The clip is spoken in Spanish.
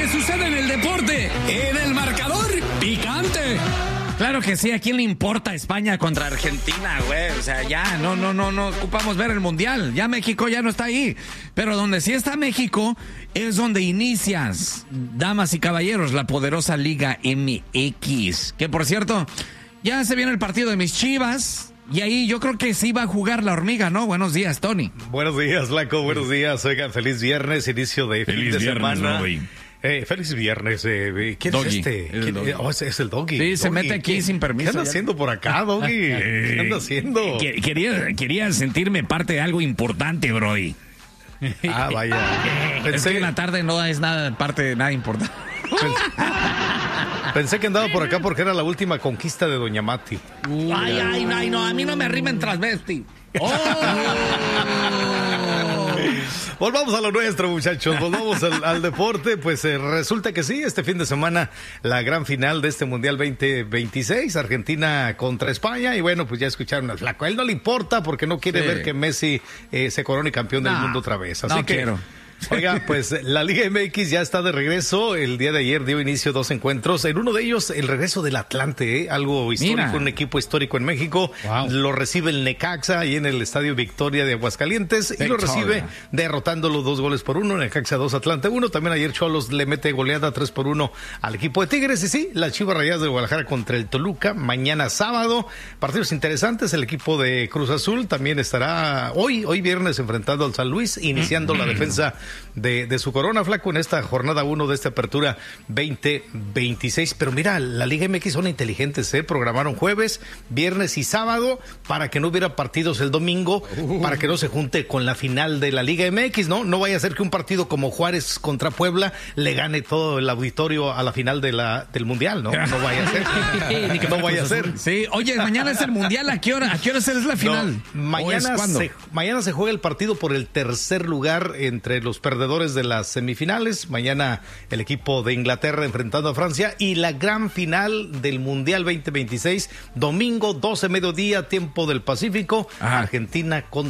que sucede en el deporte, en el marcador picante. Claro que sí, ¿a quién le importa España contra Argentina, güey? O sea, ya, no ocupamos ver el Mundial. Ya México ya no está ahí. Pero donde sí está México es donde inicias, damas y caballeros, la poderosa Liga MX. Que, por cierto, ya se viene el partido de mis Chivas. Y ahí yo creo que sí va a jugar la hormiga, ¿no? Buenos días, Tony. Buenos días, Flaco. Buenos días. Oigan, feliz viernes, inicio de fin de semana. Feliz viernes. ¿Quién Doggy. es este? Es el Doggy. Sí, se Doggy. mete aquí sin permiso. ¿Qué anda haciendo por acá, Doggy? ¿Qué anda haciendo? Quería sentirme parte de algo importante, Brody. Ah, vaya. Es que en la tarde no es nada parte de nada importante. Pensé que andaba por acá porque era la última conquista de Doña Mati. Ay, no, a mí no me arrimen transvesti. ¡Oh! Volvamos a lo nuestro, muchachos. Volvamos al deporte. Pues resulta que sí, este fin de semana la gran final de este Mundial 2026, Argentina contra España. Y bueno, pues ya escucharon al Flaco. A él no le importa porque no quiere ver que Messi se corone campeón del mundo otra vez. Así que quiero. Oiga, pues la Liga MX ya está de regreso. El día de ayer dio inicio a 2 encuentros. En uno de ellos, el regreso del Atlante, algo histórico, un equipo histórico en México. Wow. Lo recibe el Necaxa ahí en el Estadio Victoria de Aguascalientes. Y lo recibe derrotándolo 2-1. Necaxa 2, Atlante 1. También ayer Xolos le mete goleada 3-1 al equipo de Tigres. Y sí, las Chivas Rayadas de Guadalajara contra el Toluca. Mañana sábado, partidos interesantes. El equipo de Cruz Azul también estará hoy viernes enfrentando al San Luis, iniciando la defensa de su corona, Flaco, en esta jornada 1 de esta apertura 2026. Pero mira, la Liga MX son inteligentes, programaron jueves, viernes y sábado para que no hubiera partidos el domingo, para que no se junte con la final de la Liga MX, ¿no? No vaya a ser que un partido como Juárez contra Puebla le gane todo el auditorio a la final del Mundial, ¿no? No vaya a ser. No vaya a ser. Sí, oye, mañana es el Mundial, ¿a qué hora es la final? No, mañana se juega el partido por el tercer lugar entre los perdedores de las semifinales. Mañana el equipo de Inglaterra enfrentando a Francia y la gran final del Mundial 2026, domingo 12 mediodía, tiempo del Pacífico, Argentina contra